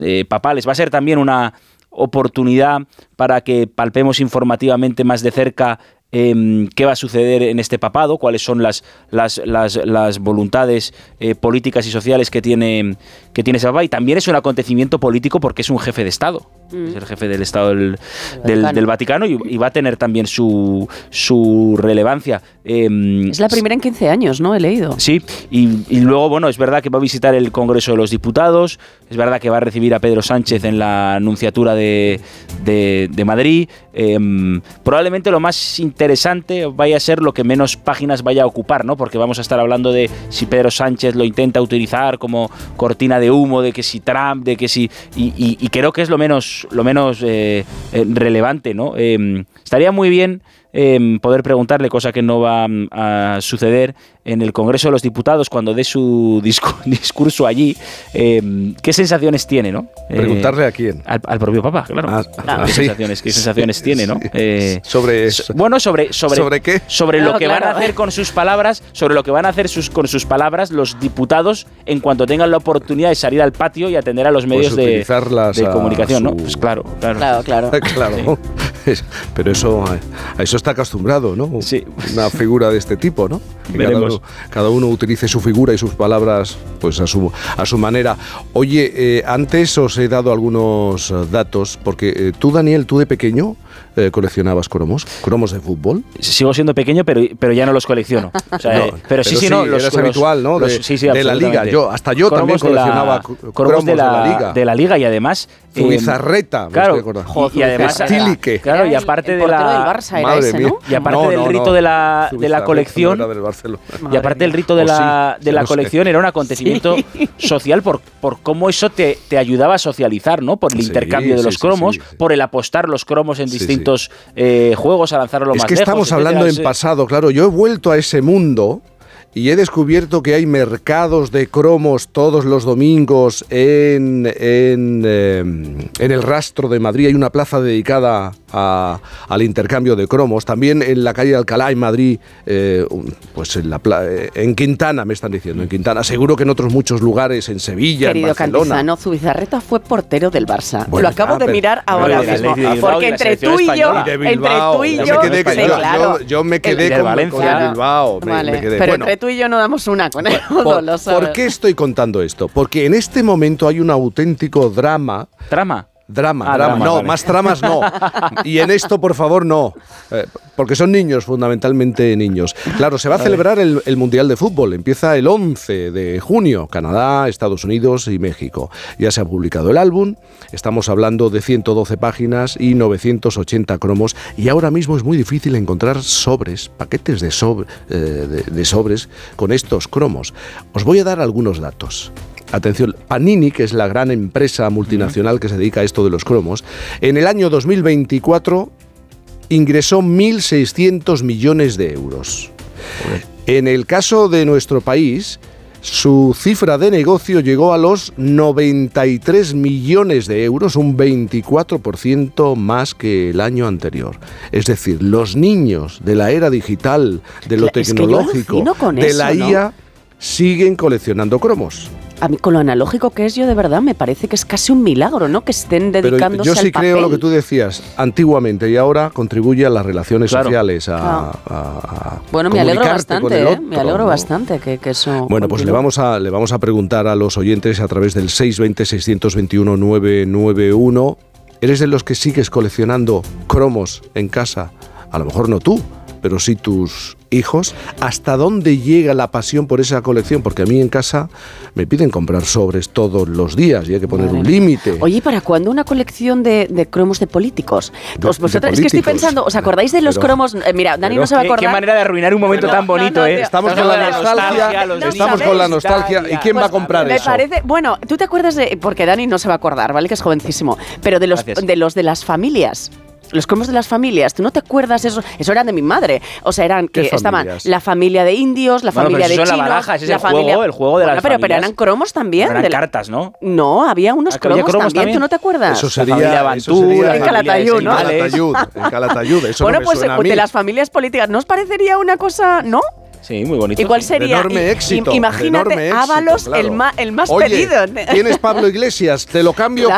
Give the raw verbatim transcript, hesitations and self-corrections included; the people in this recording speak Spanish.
eh, papales. Va a ser también una oportunidad para que palpemos informativamente más de cerca Eh, qué va a suceder en este papado, cuáles son las, las, las, las voluntades eh, políticas y sociales que tiene, que tiene ese papá. Y también es un acontecimiento político porque es un jefe de Estado, mm. es el jefe del Estado del, del, del Vaticano y, y va a tener también su, su relevancia. Eh, es la primera en quince años, ¿no? He leído. Sí, y, y luego, bueno, es verdad que va a visitar el Congreso de los Diputados, es verdad que va a recibir a Pedro Sánchez en la Nunciatura de, de, de Madrid. Eh, probablemente lo más interesante vaya a ser lo que menos páginas vaya a ocupar, ¿no? Porque vamos a estar hablando de si Pedro Sánchez lo intenta utilizar como cortina de humo, de que si Trump, de que si... Y, y, y creo que es lo menos, lo menos eh, eh, relevante, ¿no? Eh, estaría muy bien eh, poder preguntarle, cosa que no va a suceder en el Congreso de los Diputados cuando dé su discu- discurso allí, eh, ¿qué sensaciones tiene, no? ¿Preguntarle eh, a quién? Al, al propio Papa, claro. Ah, ah, ¿Qué, sí. sensaciones, ¿Qué sensaciones sí, tiene, no? Sí. Eh, sobre eso. Bueno, sobre... ¿Sobre, ¿Sobre qué? Sobre claro, lo que claro. van a hacer con sus palabras, sobre lo que van a hacer sus, con sus palabras los diputados en cuanto tengan la oportunidad de salir al patio y atender a los medios pues de, de comunicación, su... ¿no? Pues claro, claro. Claro, claro. claro. Sí. Pero eso, a eso está acostumbrado, ¿no? Sí. Una figura de este tipo, ¿no? Que cada uno, cada uno utilice su figura y sus palabras pues a su, a su manera. Oye, eh, antes os he dado algunos datos, porque eh, tú, Daniel, tú de pequeño eh, coleccionabas cromos, cromos de fútbol. Sigo siendo pequeño, pero, pero ya no los colecciono. O sea, no, eh, pero sí, pero sí, no. Los, Los, eras los, habitual, ¿no? Los, de, sí, sí, de la Liga. Yo, hasta yo también coleccionaba cromos, cromos de, la, de la Liga. De la Liga y además... Zubizarreta, eh, claro, joder, y, y además... Stilique. Claro, y aparte el, el de la... del Barça era Madre ese, mía. ¿no? Y aparte no, del no, rito no. de la, de la colección... No era del Barcelona. Y aparte del rito de la, sí, de la no colección sé. era un acontecimiento sí. social por, por cómo eso te, te ayudaba a socializar, ¿no? Por el sí, intercambio de los sí, cromos, sí, sí, sí. por el apostar los cromos en sí, distintos sí. Eh, juegos, a lanzarlo es más que lejos. Estamos etcétera. hablando en pasado, claro. Yo he vuelto a ese mundo y he descubierto que hay mercados de cromos todos los domingos en, en, eh, en el Rastro de Madrid. Hay una plaza dedicada a, al intercambio de cromos. También en la calle Alcalá, en Madrid, eh, pues en, la pla- en Quintana, me están diciendo, en Quintana. Seguro que en otros muchos lugares, en Sevilla, Querido en Barcelona. Cantizano, Zubizarreta fue portero del Barça. Bueno, Lo acabo ah, de pero, mirar ahora de la mismo. Athletic de Bilbao, Porque de la entre selección tú y yo, española. Y de entre Bilbao. tú y yo, yo, me quedé, sí, yo, claro. yo, yo me quedé El de con, Valencia. con el Bilbao. Me, Vale. me quedé. Pero Bueno, entre tú y yo no damos una con él. ¿por, lo sabes. ¿por qué estoy contando esto? Porque en este momento hay un auténtico drama. ¿Trama? Drama, Ah, drama, drama, no, vale. más tramas no. Y en esto, por favor, no. Eh, porque son niños, fundamentalmente niños. Claro, se va a celebrar el, el Mundial de Fútbol. Empieza el once de junio. Canadá, Estados Unidos y México. Ya se ha publicado el álbum. Estamos hablando de ciento doce páginas y novecientos ochenta cromos. Y ahora mismo es muy difícil encontrar sobres, paquetes de, sobre, eh, de, de sobres con estos cromos. Os voy a dar algunos datos. Atención, Panini, que es la gran empresa multinacional que se dedica a esto de los cromos, en el año dos mil veinticuatro ingresó mil seiscientos millones de euros. En el caso de nuestro país, su cifra de negocio llegó a los noventa y tres millones de euros, un veinticuatro por ciento más que el año anterior. Es decir, los niños de la era digital, de lo Es que yo tecnológico, alucino con de eso, la ¿no? I A, siguen coleccionando cromos. A mí, con lo analógico que es, yo de verdad me parece que es casi un milagro, ¿no? Que estén Pero dedicándose yo sí al creo papel. lo que tú decías antiguamente y ahora contribuye a las relaciones Claro. sociales, a, Claro. a- a Bueno, me alegro comunicarte con bastante, el ¿eh? otro, Me alegro ¿no? bastante que, que eso... Bueno, pues le continúe. vamos a le vamos a preguntar a los oyentes a través del seis dos cero, seis dos uno, nueve nueve uno. ¿Eres de los que sigues coleccionando cromos en casa? A lo mejor no tú, pero sí tus hijos. ¿Hasta dónde llega la pasión por esa colección? Porque a mí en casa me piden comprar sobres todos los días y hay que poner Madre un mía. límite. Oye, ¿y para cuándo una colección de, de cromos de políticos? De- Pues vosotras, de es que estoy políticos. pensando, ¿os acordáis de los Pero- cromos? Eh, mira, Dani pero no se va a ¿Qué, acordar. qué manera de arruinar un momento No, tan bonito, no, no, ¿eh? tío. Estamos con la nostalgia, no estamos sabéis. con la nostalgia. ¿Y quién va a comprar Me eso? parece, bueno, tú te acuerdas de, porque Dani no se va a acordar, ¿vale? Que es jovencísimo, pero de los Gracias. de los de las familias. Los cromos de las familias, ¿tú no te acuerdas eso? Eso eran de mi madre. O sea, eran que ¿Qué estaban familias? la familia de indios, la Bueno, familia pero de eso son chinos, la baraja, ese es la el familia... juego, el juego de Bueno, las pero, pero familias. eran cromos también. Eran de la- cartas, ¿no? No, había unos Ah, que había cromos, cromos también. también. ¿Tú no te acuerdas? Eso La sería, familia eso Bantú, sería la En familia Calatayud, de ¿no? En Señales. Calatayud, en Calatayud, eso Bueno, no me pues suena a mí. de las familias políticas, ¿no os parecería una cosa, no? Sí, muy bonito. Igual sí. sería. De enorme i- éxito. im- imagínate, de enorme éxito, Ábalos, claro. el, ma- el más Oye, pedido. ¿tienes Pablo Iglesias? Te lo cambio Claro.